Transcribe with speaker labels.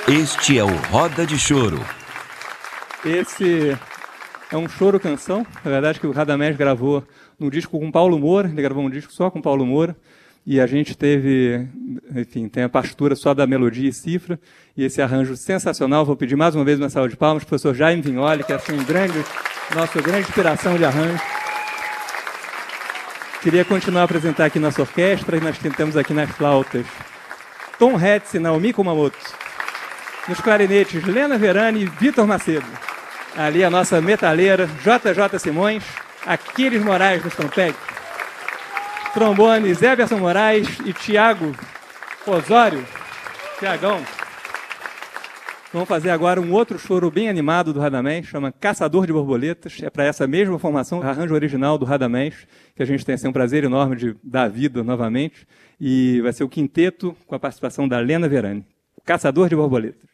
Speaker 1: Este é o Roda de Choro.
Speaker 2: Esse é um choro-canção, na verdade, que o Radamés gravou num disco com Paulo Moura. Ele gravou um disco só com Paulo Moura. E a gente teve, enfim, tem a partitura só da melodia e cifra. E esse arranjo sensacional. Vou pedir mais uma vez uma salva de palmas para o professor Jaime Vignoli, que é assim, nossa grande inspiração de arranjo. Queria continuar a apresentar aqui nossa orquestra. E nós temos aqui nas flautas Tom Hetz e Naomi Kumamoto. Nos clarinetes, Lena Verani e Vitor Macedo. Ali a nossa metaleira, JJ Simões, Aquiles Moraes do trompete. Trombones, Everson Moraes e Tiago Osório. Tiagão. Vamos fazer agora um outro choro bem animado do Radamés, chama Caçador de Borboletas. É para essa mesma formação, arranjo original do Radamés, que a gente tem assim, um prazer enorme de dar vida novamente. E vai ser o quinteto com a participação da Lena Verani. Caçador de Borboletas.